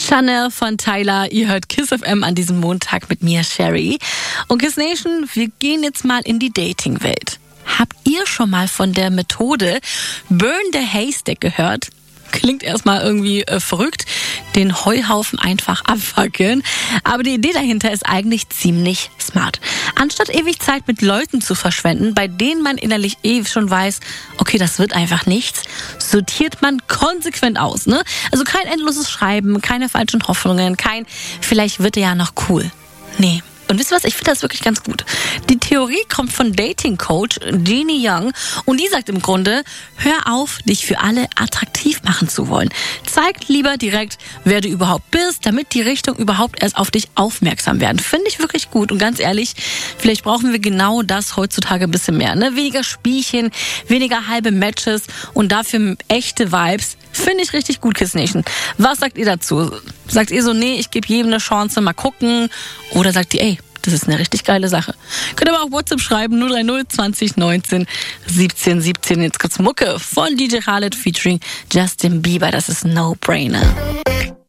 Chanel von Tyler, ihr hört Kiss FM an diesem Montag mit mir, Sherry. Und Kiss Nation, wir gehen jetzt mal in die Dating-Welt. Habt ihr schon mal von der Methode Burn the Haystack gehört? Klingt erstmal irgendwie verrückt, den Heuhaufen einfach abfackeln. Aber die Idee dahinter ist eigentlich ziemlich smart. Anstatt ewig Zeit mit Leuten zu verschwenden, bei denen man innerlich schon weiß, okay, das wird einfach nichts, sortiert man konsequent aus. Ne? Also kein endloses Schreiben, keine falschen Hoffnungen, kein vielleicht wird er ja noch cool. Nee. Und wisst ihr was? Ich finde das wirklich ganz gut. Die Theorie kommt von Dating-Coach Jeannie Young und die sagt im Grunde, hör auf, dich für alle attraktiv machen zu wollen. Zeig lieber direkt, wer du überhaupt bist, damit die Richtung überhaupt erst auf dich aufmerksam werden. Finde ich wirklich gut und ganz ehrlich, vielleicht brauchen wir genau das heutzutage ein bisschen mehr. Ne? Weniger Spielchen, weniger halbe Matches und dafür echte Vibes. Finde ich richtig gut, Kiss Nation. Was sagt ihr dazu? Sagt ihr so, nee, ich gebe jedem eine Chance, mal gucken? Oder sagt ihr, ey, das ist eine richtig geile Sache. Könnt ihr aber auch WhatsApp schreiben, 030 20 19 17 17. Jetzt gibt's Mucke von DJ Khaled featuring Justin Bieber. Das ist No Brainer.